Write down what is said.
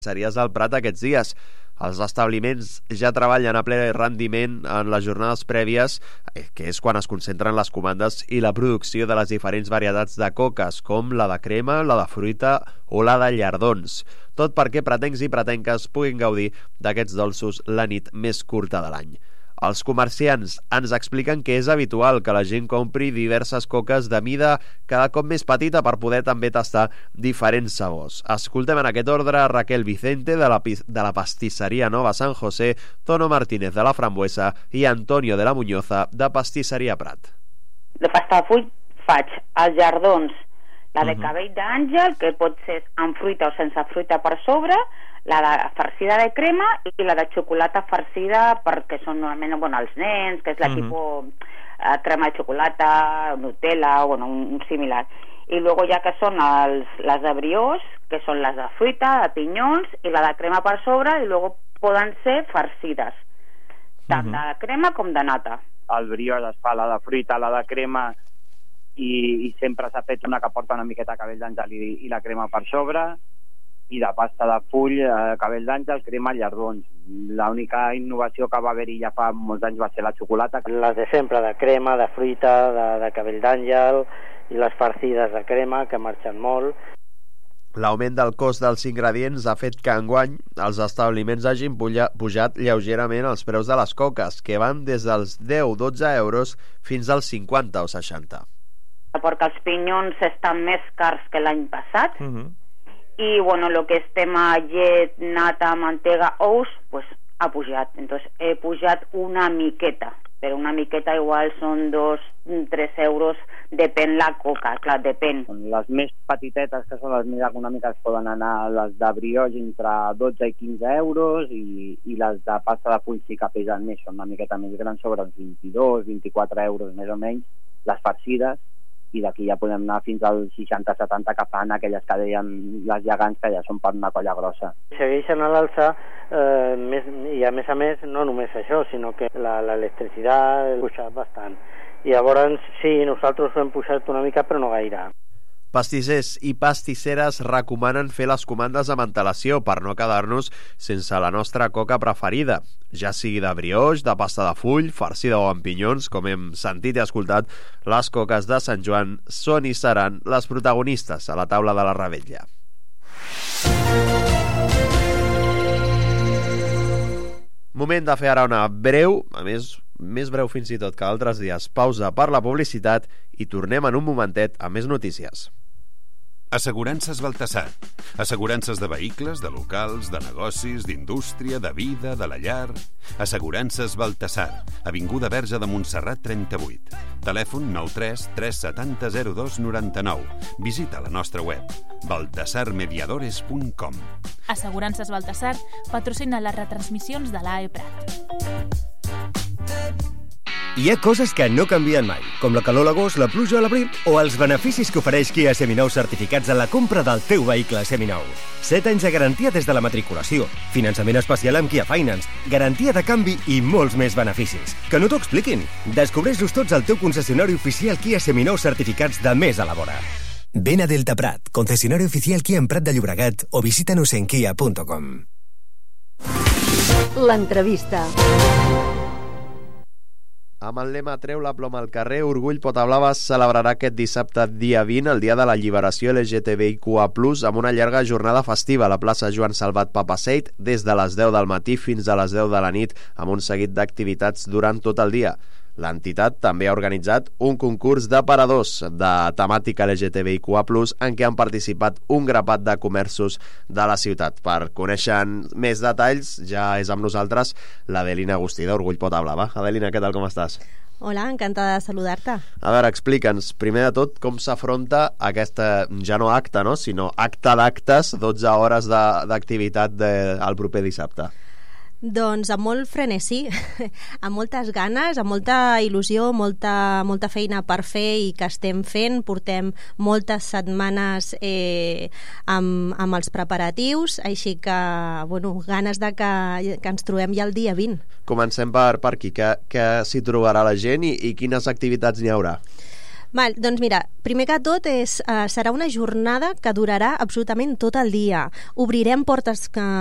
Pastisseries del Prat aquests dies. Els establiments ja treballen a ple rendiment en les jornades prèvies, que és quan es concentren les comandes i la producció de les diferents varietats de coques, com la de crema, la de fruita o la de llardons. Tot perquè pretencs i pretenques puguin gaudir d'aquests dolços la nit més curta de l'any. Els comerciants ens expliquen que és habitual que la gent compri diverses coques de mida cada cop més petita per poder també tastar diferents sabors. Escoltem en aquest ordre Raquel Vicente de la pastisseria Nova San José, Tono Martínez de la Frambuesa i Antonio de la Muñoza de Pastisseria Prat. De pasta de full faig els llardons, la de cabell d'àngel, que pot ser amb fruita o sense fruita per sobre, la de farcida de crema i la de xocolata farcida, perquè són normalment els nens, que és la tipus crema de xocolata, Nutella, un similar. I luego ja que són les de brioix, que són les de fruita, de pinyons, i la de crema per sobre, i luego poden ser farcides, tant de crema com de nata. El brioix es fa la de fruita, la de crema, i sempre s'ha fet una que porta una miqueta cabell d'àngel i la crema per sobre, i de pasta de full, cabell d'àngel, crema, llardons. L'única innovació que va haver-hi ja fa molts anys va ser la xocolata. Les de sempre, de crema, de fruita, de cabell d'àngel, i les farcides de crema, que marxen molt. L'augment del cost dels ingredients ha fet que enguany els establiments hagin pujat lleugerament els preus de les coques, que van des dels 10-12 euros fins als 50 o 60. Perquè els pinyons estan més cars que l'any passat, y lo que es tema llet, nata, mantega, ous, pues ha pujat. Entonces he pujat una miqueta, però una miqueta igual són 2-3 euros, depèn la coca, clar, depèn. Les més petitetes, que són les més econòmiques, poden anar les de brioix entre 12 i 15 euros, i les de pasta de full sí que pesen més, són una miqueta més grans, sobre els 22-24 euros més o menys, les farcides, i d'aquí ja podem anar fins als 60-70 que fan aquelles que deien les gegants, que ja són per una colla grossa. Segueixen a l'alça, i a més, no només això, sinó que l'electricitat ha pujat bastant. I llavors, sí, nosaltres ho hem pujat una mica, però no gaire. Pastissers i pastisseres recomanen fer les comandes amb antelació per no quedar-nos sense la nostra coca preferida, ja sigui de brioix, de pasta de full, farcida o amb pinyons. Com hem sentit i escoltat, les coques de Sant Joan són i seran les protagonistes a la taula de la revetlla. Moment de fer ara una breu, a més breu fins i tot que altres dies, pausa per la publicitat, i tornem en un momentet amb més notícies. Assegurances Baltasar. Assegurances de vehicles, de locals, de negocis, d'indústria, de vida, de la llar. Assegurances Baltasar. Avinguda Verge de Montserrat 38. Telèfon 93 370 02 99. Visita la nostra web baltasarmediadores.com. Assegurances Baltasar patrocina les retransmissions de l'AE Prat. Hi ha coses que no canvien mai, com la calor a l'agost, la pluja a l'abril o els beneficis que ofereix Kia Seminou certificats en la compra del teu vehicle seminou. 7 anys de garantia des de la matriculació, finançament especial amb Kia Finance, garantia de canvi i molts més beneficis. Que no t'ho expliquin! Descobreix-los tots al teu concessionari oficial Kia Seminou certificats de més a la vora. Ven a Delta Prat, concesionario oficial Kia en Prat de Llobregat, o visítanos en kia.com. L'entrevista. Amb el lema Treu la ploma al carrer, Orgull Potablava celebrarà aquest dissabte dia 20 el dia de l'alliberació LGTBIQA+, amb una llarga jornada festiva a la plaça Joan Salvat Papaseit des de les 10 del matí fins a les 10 de la nit, amb un seguit d'activitats durant tot el dia. L'entitat també ha organitzat un concurs de paradors de temàtica LGTBIQA+, en què han participat un grapat de comerços de la ciutat. Per conèixer més detalls, ja és amb nosaltres l'Adelina Agustí d'Orgull Potablava. Adelina, què tal, com estàs? Hola, encantada de saludar-te. A veure, explica'ns, primer de tot, com s'afronta aquesta, ja no acte, no?, sinó acte d'actes, 12 hores d'activitat el proper dissabte. Doncs amb molt frenesí, amb moltes ganes, amb molta il·lusió, molta feina per fer i que estem fent. Portem moltes setmanes amb els preparatius, així que, ganes de que ens trobem ja el dia 20. Comencem per aquí. Què s'hi trobarà la gent i quines activitats n'hi haurà? Val, doncs mira, primer que tot serà una jornada que durarà absolutament tot el dia. Obrirem portes